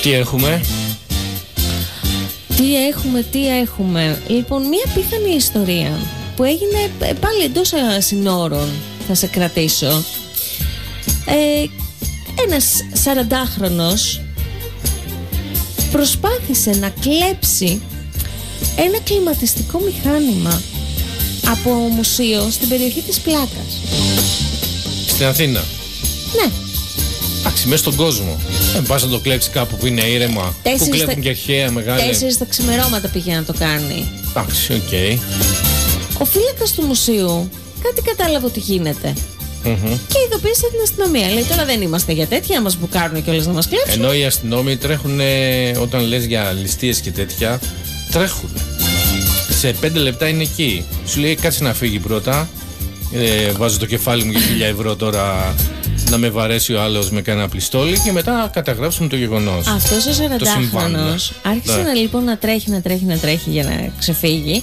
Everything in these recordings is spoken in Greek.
Τι έχουμε? Τι έχουμε. Λοιπόν, μία πιθανή ιστορία που έγινε πάλι εντός συνόρων. Θα σε κρατήσω. Ένας 40χρονος προσπάθησε να κλέψει ένα κλιματιστικό μηχάνημα από μουσείο στην περιοχή της Πλάκας. Στην Αθήνα? Ναι. Εντάξει, μέσα στον κόσμο. Δεν πας να το κλέψει κάπου που είναι ήρεμα, που κλέβουν και αρχαία μεγάλη. 4 τα ξημερώματα πήγε να το κάνει. Εντάξει, οκ. Ο φύλακας του μουσείου κάτι κατάλαβε ότι γίνεται. Και ειδοποίησε την αστυνομία. Λέει, τώρα δεν είμαστε για τέτοια, να μας μπουκάρουν και όλες να μας κλέψουν. Ενώ οι αστυνόμοι τρέχουν, όταν λες για ληστείες και τέτοια, τρέχουν. Σε 5 λεπτά είναι εκεί. Σου λέει, κάτσε να φύγει πρώτα. Βάζω το κεφάλι μου για 1.000 ευρώ τώρα να με βαρέσει ο άλλος με κανένα πλιστόλι και μετά καταγράψουμε το γεγονός. Αυτός ο 40χρονος άρχισε λοιπόν να τρέχει για να ξεφύγει.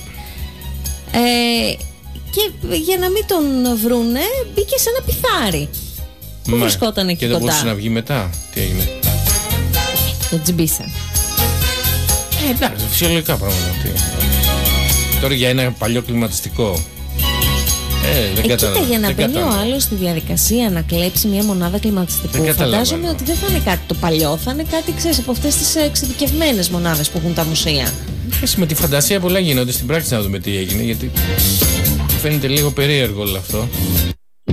Και για να μην τον βρούνε, μπήκε σε ένα πιθάρι που βρισκόταν εκεί κοντά. Και δεν μπορούσε να βγει μετά. Τι έγινε? Το τζιμπήσαν. Εντάξει, φυσιολογικά πράγματα. Τώρα για ένα παλιό κλιματιστικό. Δεν κοίτα, για να μπαίνει ο άλλος στη διαδικασία να κλέψει μια μονάδα κλιματιστικού, φαντάζομαι ότι δεν θα είναι κάτι το παλιό, θα είναι κάτι, ξέρεις, από αυτές τις εξειδικευμένες μονάδες που έχουν τα μουσεία. Με τη φαντασία πολλά γίνονται, στην πράξη να δούμε τι έγινε, γιατί φαίνεται λίγο περίεργο όλο αυτό.